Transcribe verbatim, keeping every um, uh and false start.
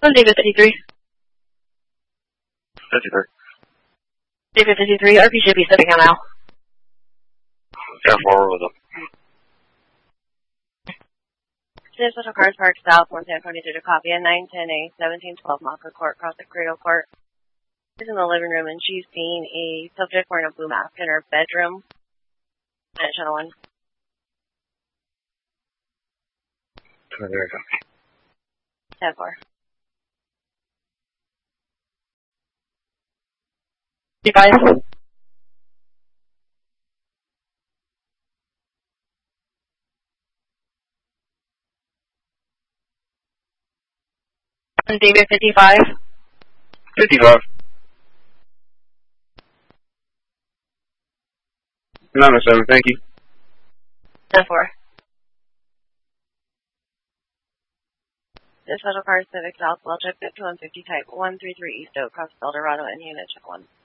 I'm David fifty-three. fifty-three. David fifty-three, R P should be stepping out now. ten four with them. City Special Cars Park South, one ten twenty-two to copy, and nine ten A, seventeen twelve Maka Court, across the Cradle Court. She's in the living room, and she's seen a subject wearing a blue mask in her bedroom. And channel one. There we go. ten four. You guys? I'm David fifty-five. fifty-five. nine oh seven, thank you. ten four. City Special Cars Civic South, well checked at two one fifty type one three three East Oak, across Eldorado, and unit check one.